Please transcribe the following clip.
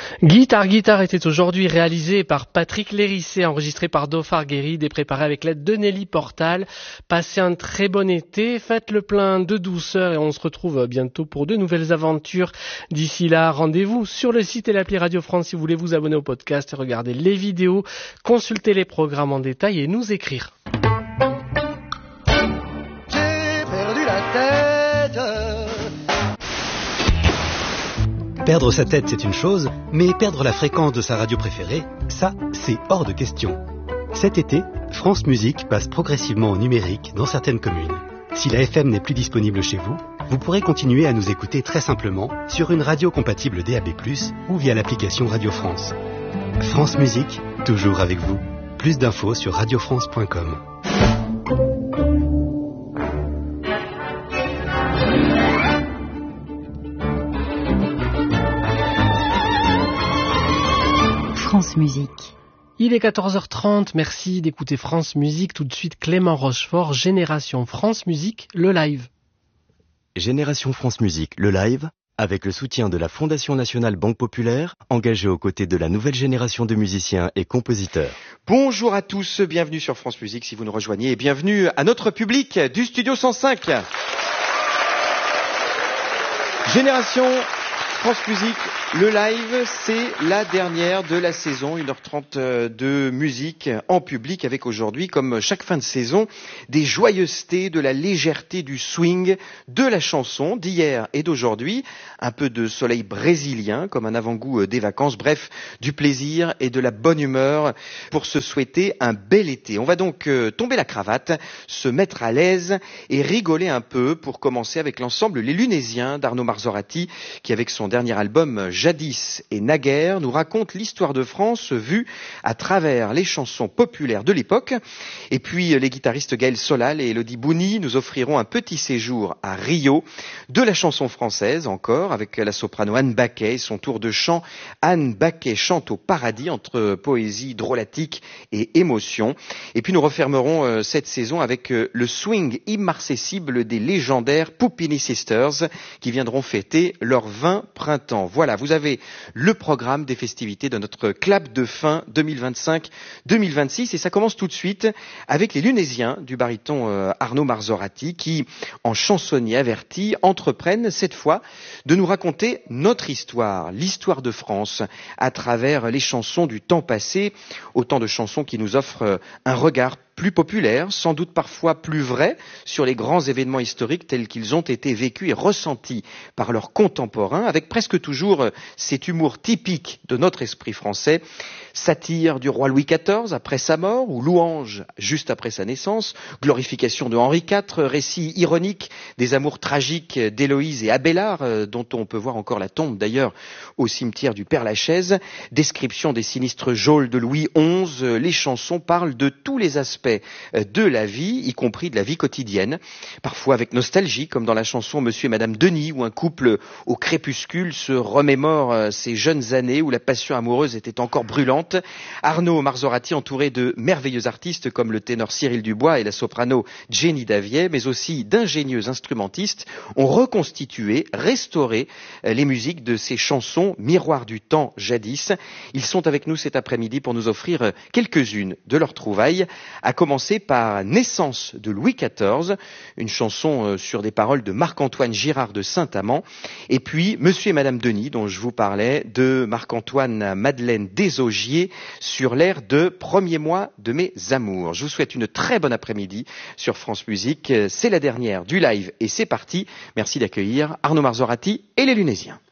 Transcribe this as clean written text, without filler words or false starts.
Guitare était aujourd'hui réalisé par Patrick Lérissé, enregistré par Dofar Guéride et préparé avec l'aide de Nelly Portal. Passez un très bon été, faites le plein de douceur et on se retrouve bientôt pour de nouvelles aventures. D'ici là, rendez-vous sur le site et l'appli Radio France si vous voulez vous abonner au podcast et regarder les vidéos, consulter les programmes en détail et nous écrire. J'ai perdu la tête. Perdre sa tête, c'est une chose, mais perdre la fréquence de sa radio préférée, ça, c'est hors de question. Cet été, France Musique passe progressivement au numérique dans certaines communes. Si la FM n'est plus disponible chez vous, vous pourrez continuer à nous écouter très simplement sur une radio compatible DAB+, ou via l'application Radio France. France Musique, toujours avec vous. Plus d'infos sur radiofrance.com. France Musique. Il est 14h30, merci d'écouter France Musique. Tout de suite, Clément Rochefort, Génération France Musique, le live. Génération France Musique, le live, avec le soutien de la Fondation Nationale Banque Populaire, engagée aux côtés de la nouvelle génération de musiciens et compositeurs. Bonjour à tous, bienvenue sur France Musique si vous nous rejoignez et bienvenue à notre public du Studio 105. Génération France Musique, le live, c'est la dernière de la saison, 1h30 de musique en public avec aujourd'hui, comme chaque fin de saison, des joyeusetés, de la légèreté du swing, de la chanson d'hier et d'aujourd'hui, un peu de soleil brésilien comme un avant-goût des vacances, bref, du plaisir et de la bonne humeur pour se souhaiter un bel été. On va donc tomber la cravate, se mettre à l'aise et rigoler un peu pour commencer avec l'ensemble Les Lunésiens d'Arnaud Marzorati qui avec son dernier album Jadis et Naguère nous raconte l'histoire de France vue à travers les chansons populaires de l'époque. Et puis les guitaristes Gaël Solal et Elodie Bouni nous offriront un petit séjour à Rio de la chanson française encore avec la soprano Anne Baquet et son tour de chant. Anne Baquet chante au paradis entre poésie drôlatique et émotion. Et puis nous refermerons cette saison avec le swing immarcessible des légendaires Puppini Sisters qui viendront fêter leurs 20 printemps. Voilà, vous avez le programme des festivités de notre clap de fin 2025-2026 et ça commence tout de suite avec les Lunésiens du baryton Arnaud Marzorati qui, en chansonnier averti, entreprennent cette fois de nous raconter notre histoire, l'histoire de France à travers les chansons du temps passé, autant de chansons qui nous offrent un regard plus populaire, sans doute parfois plus vrai, sur les grands événements historiques tels qu'ils ont été vécus et ressentis par leurs contemporains, avec presque toujours cet humour typique de notre esprit français, satire du roi Louis XIV après sa mort, ou louange juste après sa naissance, glorification de Henri IV, récit ironique des amours tragiques d'Héloïse et Abélard, dont on peut voir encore la tombe d'ailleurs au cimetière du Père-Lachaise, description des sinistres geôles de Louis XI, les chansons parlent de tous les aspects de la vie, y compris de la vie quotidienne, parfois avec nostalgie, comme dans la chanson Monsieur et Madame Denis, où un couple au crépuscule se remémore ces jeunes années où la passion amoureuse était encore brûlante. Arnaud Marzorati, entouré de merveilleux artistes comme le ténor Cyril Dubois et la soprano Jenny Davier, mais aussi d'ingénieux instrumentistes, ont reconstitué, restauré les musiques de ces chansons miroirs du temps jadis. Ils sont avec nous cet après-midi pour nous offrir quelques-unes de leurs trouvailles, à commencer par Naissance de Louis XIV, une chanson sur des paroles de Marc-Antoine Girard de Saint-Amand, et puis Monsieur et Madame Denis, dont je vous parlais, de Marc-Antoine Madeleine Desaugiers, sur l'air de Premier mois de mes amours. Je vous souhaite une très bonne après-midi sur France Musique. C'est la dernière du live et c'est parti. Merci d'accueillir Arnaud Marzorati et les Lunésiens.